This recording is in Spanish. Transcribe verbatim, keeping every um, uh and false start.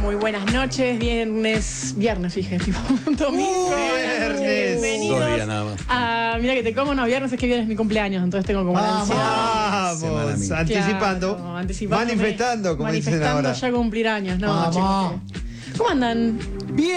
muy buenas noches. Viernes, viernes, fíjate, tipo domingo. Viernes. Bienvenidos. Dos días nada más. Ah, mira que te como, no, viernes es que viernes es mi cumpleaños, entonces tengo como una ansiedad. Vamos, Semana anticipando, Claro, anticipándome, manifestando, como dicen manifestando ahora. ya cumplir años, ¿no, Vamos. chicos? ¿Cómo andan?